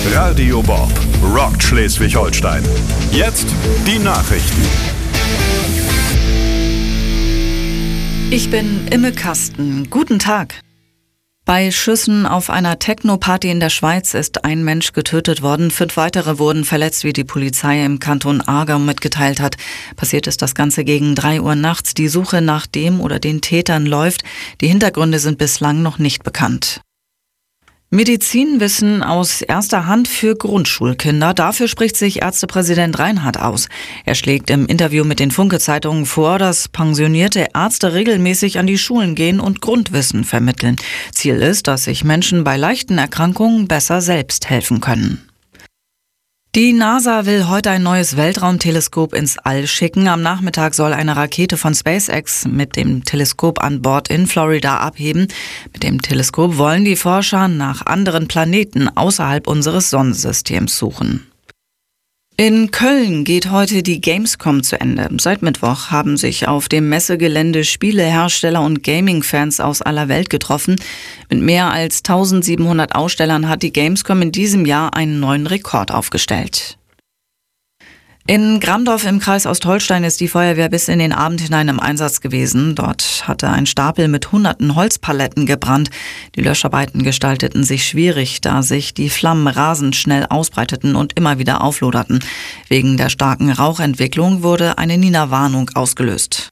Radio Bob rockt Schleswig-Holstein. Jetzt die Nachrichten. Ich bin Imme Kasten. Guten Tag. Bei Schüssen auf einer Techno-Party in der Schweiz ist ein Mensch getötet worden. 5 weitere wurden verletzt, wie die Polizei im Kanton Aargau mitgeteilt hat. Passiert ist das Ganze gegen 3 Uhr nachts. Die Suche nach dem oder den Tätern läuft. Die Hintergründe sind bislang noch nicht bekannt. Medizinwissen aus erster Hand für Grundschulkinder. Dafür spricht sich Ärztepräsident Reinhardt aus. Er schlägt im Interview mit den Funke-Zeitungen vor, dass pensionierte Ärzte regelmäßig an die Schulen gehen und Grundwissen vermitteln. Ziel ist, dass sich Menschen bei leichten Erkrankungen besser selbst helfen können. Die NASA will heute ein neues Weltraumteleskop ins All schicken. Am Nachmittag soll eine Rakete von SpaceX mit dem Teleskop an Bord in Florida abheben. Mit dem Teleskop wollen die Forscher nach anderen Planeten außerhalb unseres Sonnensystems suchen. In Köln geht heute die Gamescom zu Ende. Seit Mittwoch haben sich auf dem Messegelände Spielehersteller und Gaming-Fans aus aller Welt getroffen. Mit mehr als 1700 Ausstellern hat die Gamescom in diesem Jahr einen neuen Rekord aufgestellt. In Gramdorf im Kreis Ostholstein ist die Feuerwehr bis in den Abend hinein im Einsatz gewesen. Dort hatte ein Stapel mit hunderten Holzpaletten gebrannt. Die Löscharbeiten gestalteten sich schwierig, da sich die Flammen rasend schnell ausbreiteten und immer wieder aufloderten. Wegen der starken Rauchentwicklung wurde eine Nina-Warnung ausgelöst.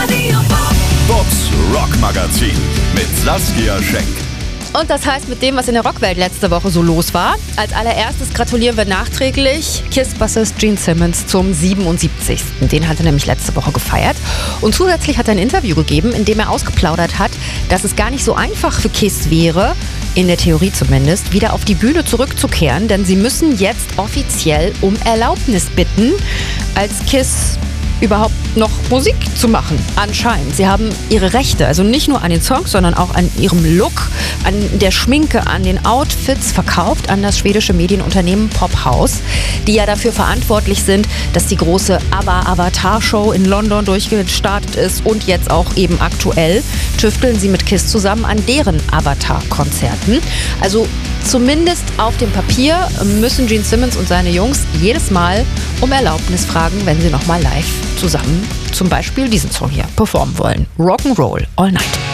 Bobs Rockmagazin mit Saskia Schenk. Und das heißt, mit dem, was in der Rockwelt letzte Woche so los war, als allererstes gratulieren wir nachträglich KISS-Bassist Gene Simmons zum 77. Den hat er nämlich letzte Woche gefeiert. Und zusätzlich hat er ein Interview gegeben, in dem er ausgeplaudert hat, dass es gar nicht so einfach für KISS wäre, in der Theorie zumindest, wieder auf die Bühne zurückzukehren, denn sie müssen jetzt offiziell um Erlaubnis bitten, als KISS überhaupt noch Musik zu machen, anscheinend. Sie haben ihre Rechte, also nicht nur an den Songs, sondern auch an ihrem Look, an der Schminke, an den Outfits verkauft an das schwedische Medienunternehmen Pophouse, die ja dafür verantwortlich sind, dass die große ABBA-Avatar-Show in London durchgestartet ist und jetzt auch eben aktuell tüfteln sie mit KISS zusammen an deren Avatar-Konzerten. Also zumindest auf dem Papier müssen Gene Simmons und seine Jungs jedes Mal um Erlaubnis fragen, wenn sie nochmal live zusammen zum Beispiel diesen Song hier performen wollen. Rock'n'Roll All Night.